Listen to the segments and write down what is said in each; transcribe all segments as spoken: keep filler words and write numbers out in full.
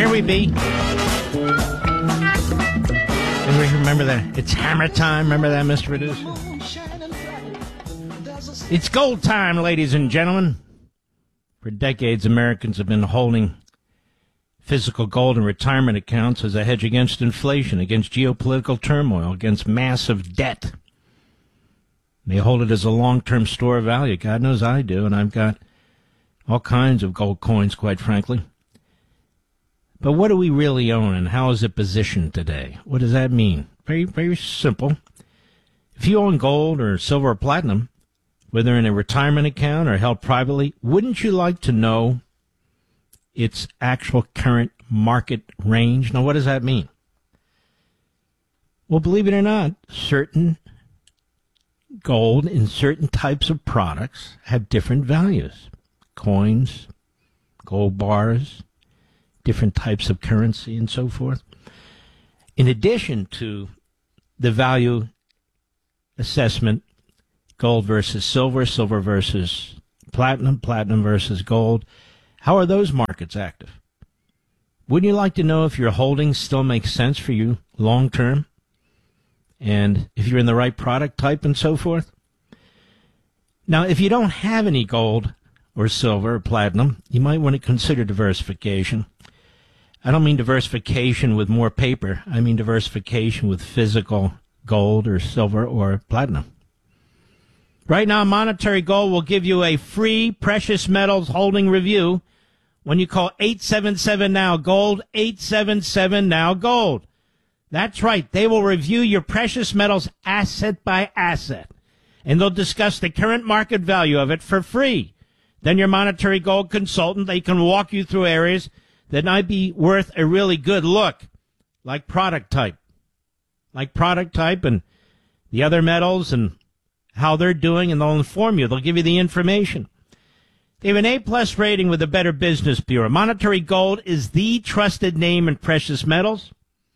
Here we be. And we remember that. It's hammer time. Remember that, Mister Producer? It's gold time, ladies and gentlemen. For decades, Americans have been holding physical gold in retirement accounts as a hedge against inflation, against geopolitical turmoil, against massive debt. They hold it as a long-term store of value. God knows I do, and I've got all kinds of gold coins, quite frankly. But what do we really own, and how is it positioned today? What does that mean? Very, very simple. If you own gold or silver or platinum, whether in a retirement account or held privately, wouldn't you like to know its actual current market range? Now, what does that mean? Well, believe it or not, certain gold in certain types of products have different values. Coins, gold bars, different types of currency, and so forth. In addition to the value assessment, gold versus silver, silver versus platinum, platinum versus gold, how are those markets active? Wouldn't you like to know if your holdings still make sense for you long term? And if you're in the right product type and so forth? Now, if you don't have any gold or silver or platinum, you might want to consider diversification. I don't mean diversification with more paper. I mean diversification with physical gold or silver or platinum. Right now, Monetary Gold will give you a free precious metals holding review when you call eight seven seven now gold, eight seven seven now gold. That's right. They will review your precious metals asset by asset, and they'll discuss the current market value of it for free. Then your Monetary Gold consultant, they can walk you through areas that might be worth a really good look, like product type, like product type and the other metals and how they're doing, and they'll inform you. They'll give you the information. They have an A-plus rating with the Better Business Bureau. Monetary Gold is the trusted name in precious metals.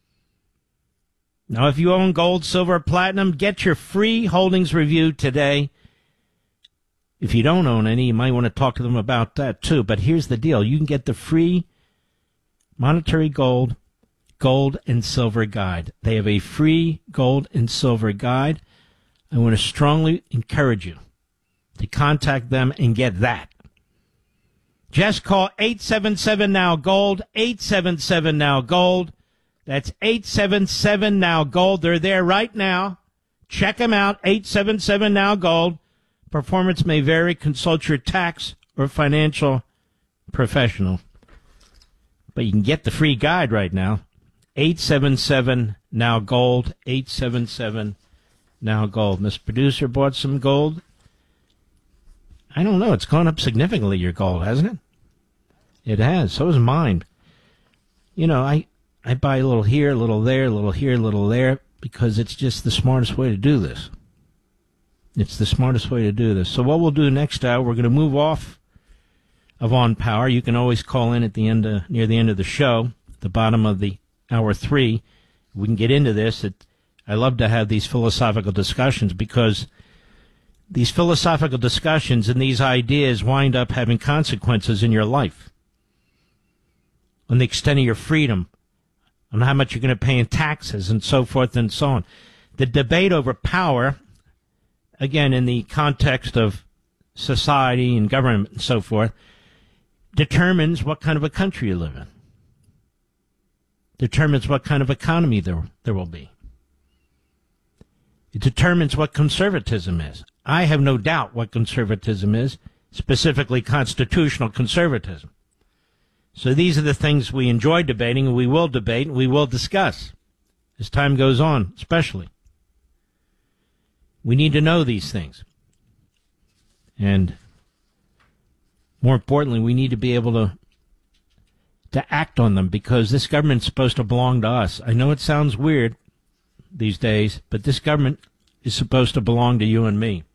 Now, if you own gold, silver, platinum, get your free holdings review today. If you don't own any, you might want to talk to them about that, too. But here's the deal. You can get the free Monetary Gold, Gold and Silver Guide. They have a free gold and silver guide. I want to strongly encourage you to contact them and get that. Just call eight seven seven now gold, eight seven seven now gold. That's eight seven seven now gold. They're there right now. Check them out, eight seven seven now gold. Performance may vary. Consult your tax or financial professional. But you can get the free guide right now. eight seven seven now gold, eight seven seven now gold. Miss Producer bought some gold. I don't know. It's gone up significantly, your gold, hasn't it? It has. So has mine. You know, I, I buy a little here, a little there, a little here, a little there, because it's just the smartest way to do this. It's the smartest way to do this. So what we'll do next hour, we're going to move off of On Power. You can always call in at the end of, near the end of the show, at the bottom of the hour three. We can get into this. It, I love to have these philosophical discussions because these philosophical discussions and these ideas wind up having consequences in your life, on the extent of your freedom, on how much you're going to pay in taxes and so forth and so on. The debate over power, again, in the context of society and government and so forth, determines what kind of a country you live in, determines what kind of economy there, there will be. It determines what conservatism is. I have no doubt what conservatism is, specifically constitutional conservatism. So these are the things we enjoy debating, and we will debate, and we will discuss as time goes on, especially. We need to know these things. And more importantly, we need to be able to to act on them, because this government's supposed to belong to us. I know it sounds weird these days, but this government is supposed to belong to you and me.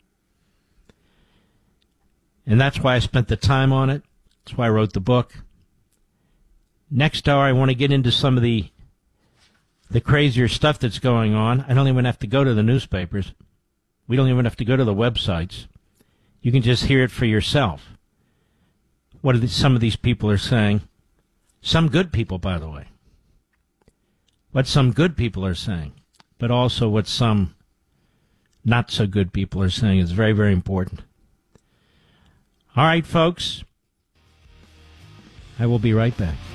And that's why I spent the time on it. That's why I wrote the book. Next hour, I want to get into some of the the crazier stuff that's going on. I don't even have to go to the newspapers. We don't even have to go to the websites. You can just hear it for yourself. What are the, some of these people are saying Some good people, by the way. What some good people are saying, but also what some not so good people are saying is very, very important. All right, folks. I will be right back.